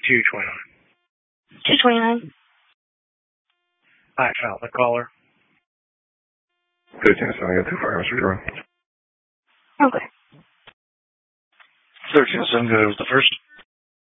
229. 229. Hi, Cal, the caller. 13-7, 2 for Mr. Jordan. Okay. 13-7, was the first.